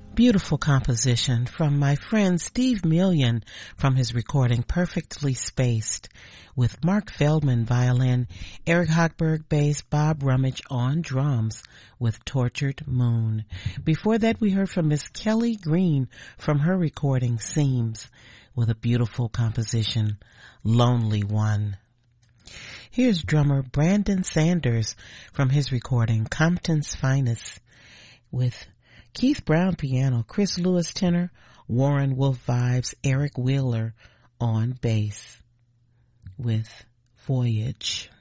Beautiful composition from my friend Steve Million from his recording Perfectly Spaced, with Mark Feldman violin, Eric Hochberg bass, Bob Rummage on drums with Tortured Moon. Before that we heard from Miss Kelly Green from her recording Seams with a beautiful composition, Lonely One. Here's drummer Brandon Sanders from his recording Compton's Finest with Keith Brown piano, Chris Lewis tenor, Warren Wolf vibes, Eric Wheeler on bass with Voyage.